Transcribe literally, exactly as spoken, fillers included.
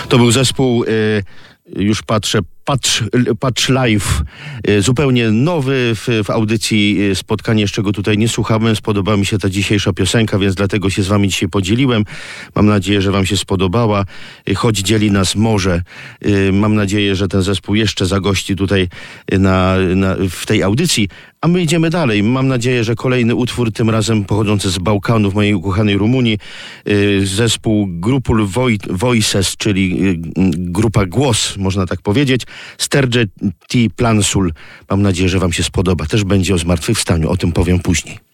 To był zespół, y, już patrzę, Patrz, Patrz Live, y, zupełnie nowy w, w audycji y, spotkanie, z czego tutaj nie słuchałem. Spodobała mi się ta dzisiejsza piosenka, więc dlatego się z wami dzisiaj podzieliłem. Mam nadzieję, że wam się spodobała. Y, choć dzieli nas morze. Y, mam nadzieję, że ten zespół jeszcze zagości tutaj y, na, na, w tej audycji. A my idziemy dalej. Mam nadzieję, że kolejny utwór, tym razem pochodzący z Bałkanów, mojej ukochanej Rumunii. Y, zespół Grupul Voices, czyli y, grupa Głos, można tak powiedzieć. Sterge T. Plansul. Mam nadzieję, że wam się spodoba. Też będzie o zmartwychwstaniu. O tym powiem później.